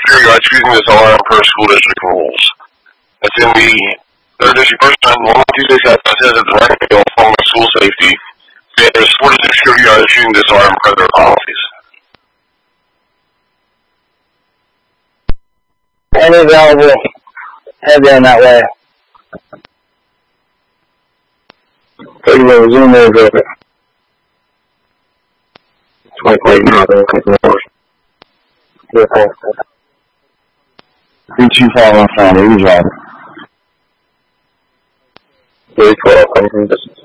security guards using this alarm per school district rules. That's in the 3rd District First Time 126 says that the right bill following school safety. There's 4 district security guards using this alarm per their policies. Any available, head down that way. Take a zoom in over it. 20 miles, okay. 325 on Friday, you drive. 312, coming from distance.